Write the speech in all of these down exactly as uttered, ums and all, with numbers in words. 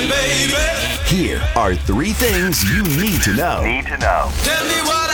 baby. Here are three things you need to know. Need to know. Tell me what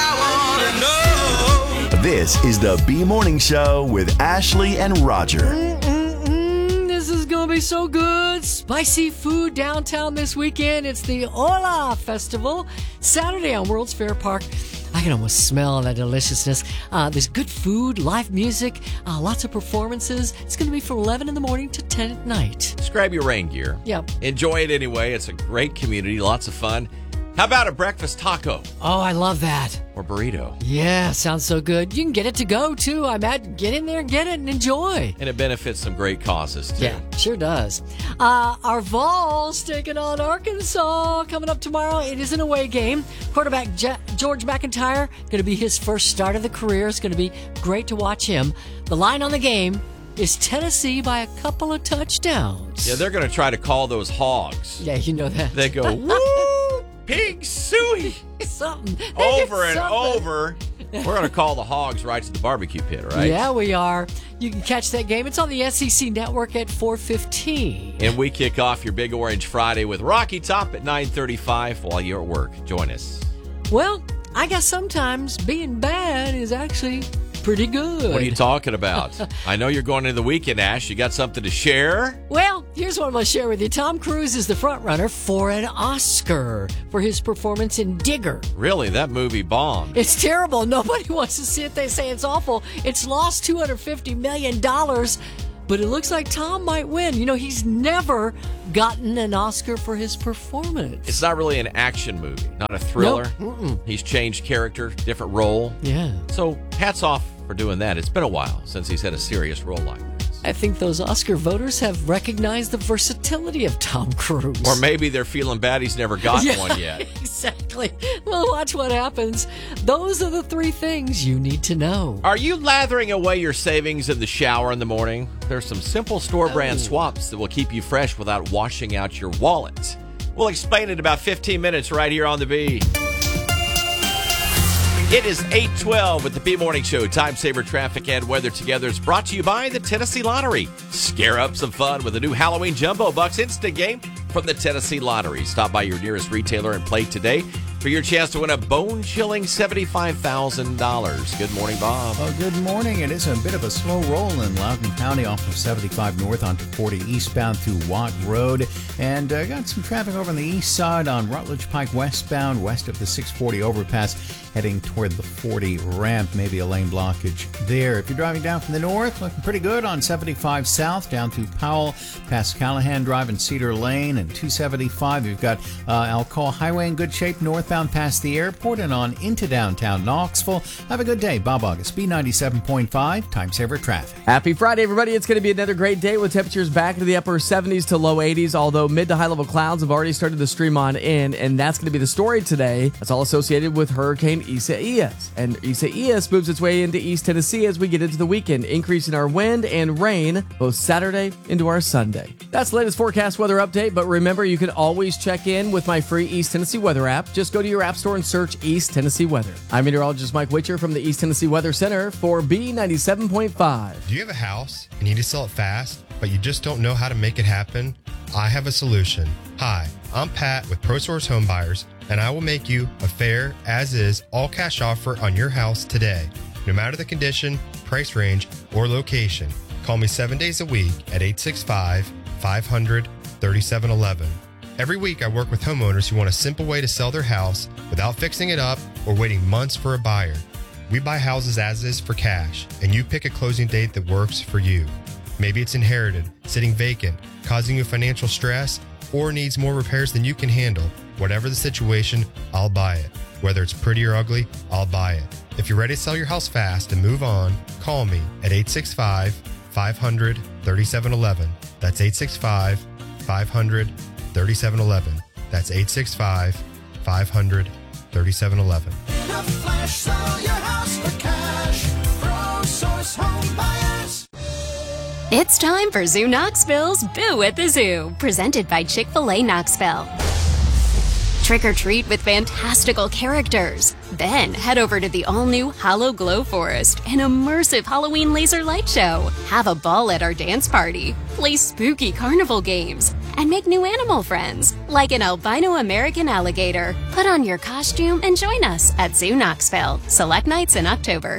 I want to know. This is the B Morning Show with Ashley and Roger. Mm-mm-mm. This is going to be so good. Spicy food downtown this weekend. It's the Hola Festival. Saturday on World's Fair Park. I can almost smell that deliciousness. Uh, there's good food, live music, uh, lots of performances. It's going to be from eleven in the morning to ten at night. Just grab your rain gear. Yep. Enjoy it anyway. It's a great community, lots of fun. How about a breakfast taco Oh, I love that. or burrito? Yeah, sounds so good. You can get it to go, too. I imagine get in there and get it and enjoy. And it benefits some great causes, too. Yeah, sure does. Uh, our Vols taking on Arkansas coming up tomorrow. It is an away game. Quarterback Je- George McIntyre, going to be his first start of the career. It's going to be great to watch him. The line on the game is Tennessee by a couple of touchdowns. Yeah, they're going to try to call those hogs. Yeah, you know that. They go, woo, pig suey, something. over and Something. over. We're going to call the hogs right to the barbecue pit, right? Yeah, we are. You can catch that game. It's on the S E C Network at four fifteen. And we kick off your Big Orange Friday with Rocky Top at nine thirty-five while you're at work. Join us. Well, I guess sometimes being bad is actually pretty good. What are you talking about? I know you're going into the weekend, Ash. You got something to share? Well, here's what I'm going to share with you. Tom Cruise is the front runner for an Oscar for his performance in Digger. Really, that movie bombed. It's terrible. Nobody wants to see it. They say it's awful. It's lost two hundred fifty million dollars, but it looks like Tom might win. You know, he's never gotten an Oscar for his performance. It's not really an action movie, not a thriller. Nope. Mm-mm. He's changed character, different role. Yeah. So hats off for doing that. It's been a while since he's had a serious role like this. I think those Oscar voters have recognized the versatility of Tom Cruise. Or maybe they're feeling bad he's never gotten Yeah, one yet. Exactly. Well, watch what happens. Those are the three things you need to know. Are you lathering away your savings in the shower in the morning? There's some simple store brand Oh. swaps that will keep you fresh without washing out your wallet. We'll explain it in about fifteen minutes right here on the B. It is eight twelve with the B Morning Show. Time saver traffic and weather together is brought to you by the Tennessee Lottery. Scare up some fun with a new Halloween Jumbo Bucks instant game from the Tennessee Lottery. Stop by your nearest retailer and play today for your chance to win a bone-chilling seventy-five thousand dollars. Good morning, Bob. Well, good morning. It is a bit of a slow roll in Loudoun County off of seventy-five north onto forty eastbound through Watt Road. And uh, got some traffic over on the east side on Rutledge Pike westbound, west of the six forty overpass, heading toward the forty ramp. Maybe a lane blockage there. If you're driving down from the north, looking pretty good on seventy-five south, down through Powell, past Callahan Drive and Cedar Lane, and two seventy-five. You've got uh, Alcoa Highway in good shape, northbound past the airport and on into downtown Knoxville. Have a good day. Bob August, B ninety-seven point five, Time Saver Traffic. Happy Friday, everybody. It's going to be another great day with temperatures back into the upper seventies to low eighties, although mid to high level clouds have already started to stream on in, and that's going to be the story today. That's all associated with Hurricane Isaias. And Isaias moves its way into East Tennessee as we get into the weekend, increasing our wind and rain both Saturday into our Sunday. That's the latest forecast weather update, but remember, you can always check in with my free East Tennessee Weather app. Just go to your app store and search East Tennessee Weather. I'm meteorologist Mike Witcher from the East Tennessee Weather Center for B ninety-seven point five. Do you have a house and you need to sell it fast, but you just don't know how to make it happen? I have a solution. Hi, I'm Pat with ProSource Home Buyers, and I will make you a fair, as-is, all-cash offer on your house today. No matter the condition, price range, or location, call me seven days a week at eight six five, five hundred, thirty-seven eleven. Every week, I work with homeowners who want a simple way to sell their house without fixing it up or waiting months for a buyer. We buy houses as is for cash, and you pick a closing date that works for you. Maybe it's inherited, sitting vacant, causing you financial stress, or needs more repairs than you can handle. Whatever the situation, I'll buy it. Whether it's pretty or ugly, I'll buy it. If you're ready to sell your house fast and move on, call me at eight six five, five hundred, thirty-seven eleven. That's eight six five, five hundred, thirty-seven eleven. That's eight six five, five hundred, thirty-seven eleven. In a flash, sell your house for cash. ProSource Home Buyers. It's time for Zoo Knoxville's Boo at the Zoo, presented by Chick-fil-A Knoxville. Trick or treat with fantastical characters. Then head over to the all-new Hollow Glow Forest, an immersive Halloween laser light show. Have a ball at our dance party. Play spooky carnival games. and make new animal friends, like an albino American alligator. Put on your costume and join us at Zoo Knoxville. Select nights in October.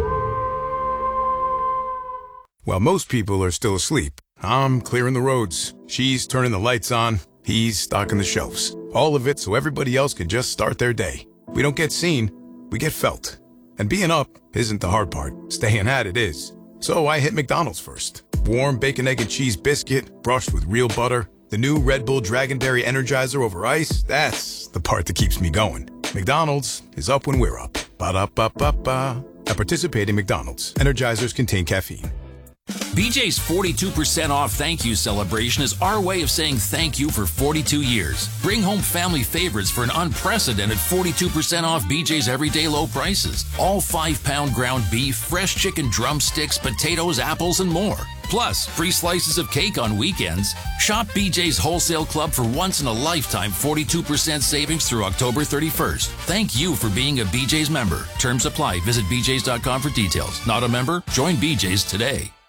While most people are still asleep, I'm clearing the roads. She's turning the lights on. He's stocking the shelves. All of it so everybody else can just start their day. We don't get seen, we get felt. And being up isn't the hard part. Staying at it is. So I hit McDonald's first. Warm bacon, egg, and cheese biscuit, brushed with real butter. The new Red Bull Dragonberry Energizer over ice, that's the part that keeps me going. McDonald's is up when we're up. Ba-da-ba-ba-ba. At participating McDonald's, Energizers contain caffeine. B J's forty-two percent off thank you celebration is our way of saying thank you for forty-two years. Bring home family favorites for an unprecedented forty-two percent off B J's everyday low prices. All five pound ground beef, fresh chicken drumsticks, potatoes, apples, and more. Plus, free slices of cake on weekends. Shop B J's Wholesale Club for once-in-a-lifetime forty-two percent savings through October thirty-first. Thank you for being a B J's member. Terms apply. Visit B J's dot com for details. Not a member? Join B J's today.